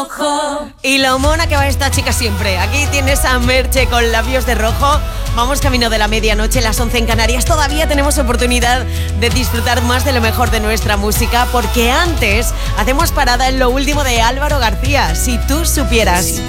Y lo mona que va esta chica siempre. Aquí tienes a Merche con Labios de Rojo. Vamos camino de la medianoche, las 11 en Canarias. Todavía tenemos oportunidad de disfrutar más de lo mejor de nuestra música, porque antes hacemos parada en lo último de Álvaro García. Si tú supieras.